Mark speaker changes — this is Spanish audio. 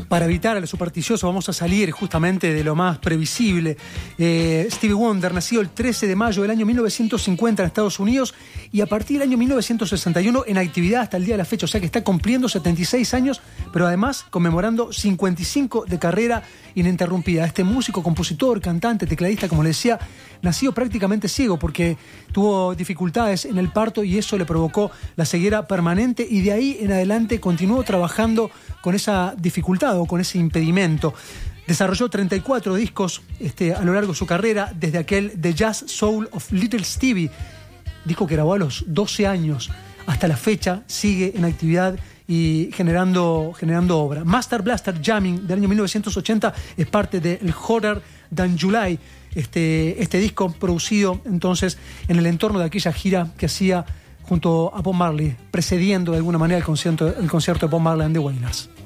Speaker 1: Para evitar a lo supersticioso vamos a salir justamente de lo más previsible. Stevie Wonder, nacido el 13 de mayo del año 1950 en Estados Unidos y a partir del año 1961 en actividad hasta el día de la fecha, o sea que está cumpliendo 76 años, pero además conmemorando 55 de carrera ininterrumpida. Este músico, compositor, cantante, tecladista, como le decía, nació prácticamente ciego porque tuvo dificultades en el parto y eso le provocó la ceguera permanente y de ahí en adelante continuó trabajando con esa dificultad o con ese impedimento. Desarrolló 34 discos a lo largo de su carrera, desde aquel The Jazz Soul of Little Stevie, disco que grabó a los 12 años, hasta la fecha sigue en actividad y generando obra. Master Blaster Jamming del año 1980 es parte de El Hotter Than July, este disco producido entonces en el entorno de aquella gira que hacía junto a Bob Marley, precediendo de alguna manera el concierto de Bob Marley and the Wailers.